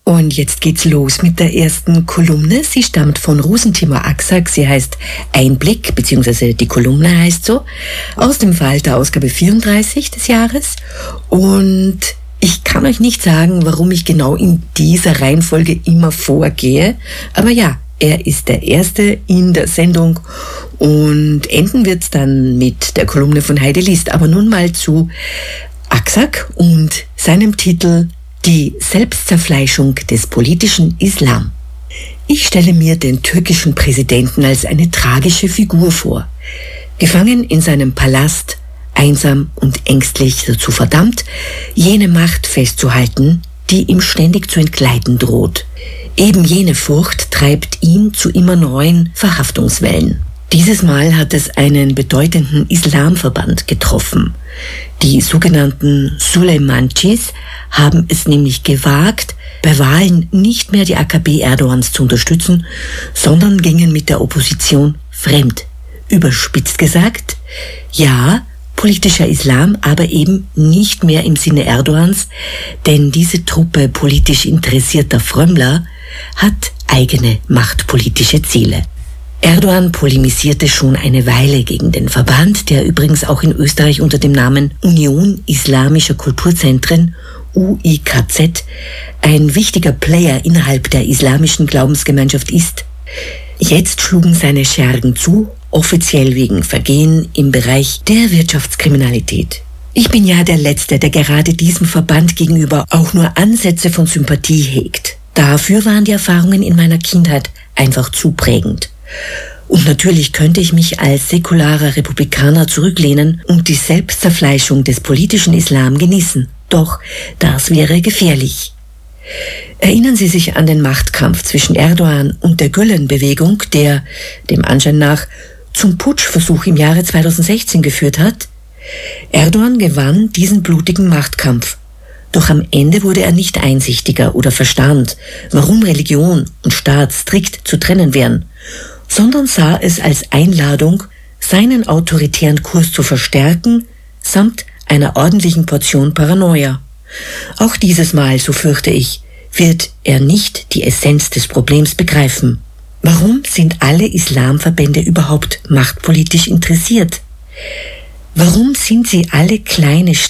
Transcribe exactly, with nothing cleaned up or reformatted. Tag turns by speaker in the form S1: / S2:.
S1: Und jetzt geht's los mit der ersten Kolumne. Sie stammt von Rosentimur Aksak. Sie heißt Einblick, beziehungsweise die Kolumne heißt so, aus dem Falter Ausgabe vierunddreißig des Jahres. Und ich kann euch nicht sagen, warum ich genau in dieser Reihenfolge immer vorgehe. Aber ja, er ist der Erste in der Sendung und enden wird's dann mit der Kolumne von Heide List. Aber nun mal zu Aksak und seinem Titel Die Selbstzerfleischung des politischen Islam. Ich stelle mir den türkischen Präsidenten als eine tragische Figur vor. Gefangen in seinem Palast, einsam und ängstlich dazu verdammt, jene Macht festzuhalten, die ihm ständig zu entgleiten droht. Eben jene Furcht treibt ihn zu immer neuen Verhaftungswellen. Dieses Mal hat es einen bedeutenden Islamverband getroffen. Die sogenannten Süleymancis haben es nämlich gewagt, bei Wahlen nicht mehr die A K P Erdogans zu unterstützen, sondern gingen mit der Opposition fremd. Überspitzt gesagt, ja, politischer Islam, aber eben nicht mehr im Sinne Erdogans, denn diese Truppe politisch interessierter Frömmler hat eigene machtpolitische Ziele. Erdogan polemisierte schon eine Weile gegen den Verband, der übrigens auch in Österreich unter dem Namen Union Islamischer Kulturzentren, U I K Z, ein wichtiger Player innerhalb der islamischen Glaubensgemeinschaft ist. Jetzt schlugen seine Schergen zu, offiziell wegen Vergehen im Bereich der Wirtschaftskriminalität. Ich bin ja der Letzte, der gerade diesem Verband gegenüber auch nur Ansätze von Sympathie hegt. Dafür waren die Erfahrungen in meiner Kindheit einfach zu prägend. Und natürlich könnte ich mich als säkularer Republikaner zurücklehnen und die Selbstzerfleischung des politischen Islam genießen. Doch das wäre gefährlich. Erinnern Sie sich an den Machtkampf zwischen Erdogan und der Gülen-Bewegung, der, dem Anschein nach, zum Putschversuch im Jahre zweitausendsechzehn geführt hat? Erdogan gewann diesen blutigen Machtkampf. Doch am Ende wurde er nicht einsichtiger oder verstand, warum Religion und Staat strikt zu trennen wären, sondern sah es als Einladung, seinen autoritären Kurs zu verstärken, samt einer ordentlichen Portion Paranoia. Auch dieses Mal, so fürchte ich, wird er nicht die Essenz des Problems begreifen. Warum sind alle Islamverbände überhaupt machtpolitisch interessiert? Warum sind sie alle kleine